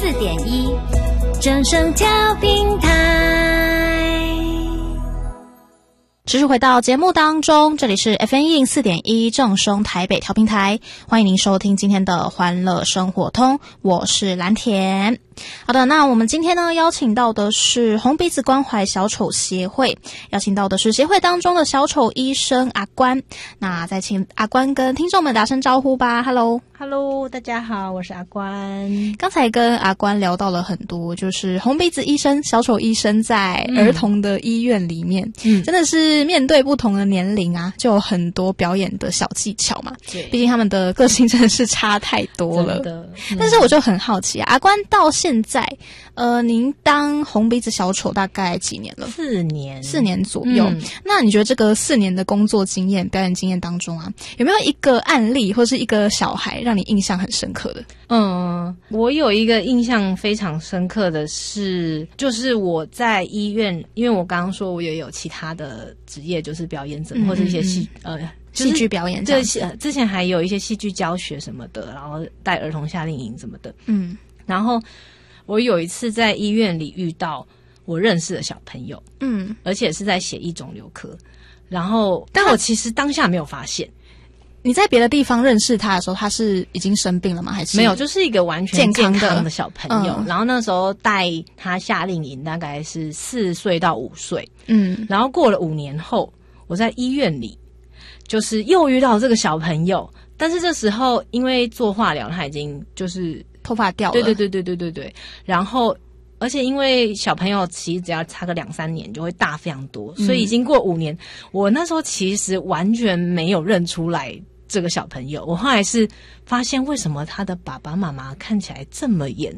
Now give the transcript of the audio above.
FM104.1正声调频台。 持续回到节目当中，这里是 FM104.1正声台北调频台，欢迎您收听今天的欢乐生活通，我是蓝田。好的，那我们今天呢邀请到的是红鼻子关怀小丑协会，邀请到的是协会当中的小丑医生阿关。那再请阿关跟听众们打声招呼吧。 Hello， 大家好，我是阿关。 刚才跟阿关聊到了很多，就是红鼻子医生、小丑医生在儿童的医院里面，真的是面对不同的年龄啊，就有很多表演的小技巧嘛。毕竟他们的个性真的是差太多了。但是我就很好奇啊，阿关到现在您当红鼻子小丑大概几年了？4年左右。那你觉得这个4年的工作经验、表演经验当中啊，有没有一个案例或是一个小孩让你印象很深刻的？ 我有一个印象非常深刻的是，就是我在医院，因为我刚刚说我也有其他的职业，就是表演者或者一些戏剧表演这样子，之前还有一些戏剧教学什么的，然后带儿童夏令营什么的。然后我有一次在医院里遇到我认识的小朋友，而且是在血液肿瘤科，然后但我其实当下没有发现。 你在别的地方认识他的时候，他是已经生病了吗？还是没有？就是一个完全健康的小朋友。然后那时候带他夏令营，大概是4岁到5岁。然后过了5年后，我在医院里就是又遇到这个小朋友，但是这时候因为做化疗，他已经就是头发掉了。 对。然后而且因为小朋友其实只要差个2-3年就会大非常多，所以已经过5年，我那时候其实完全没有认出来这个小朋友。我后来是发现为什么他的爸爸妈妈看起来这么眼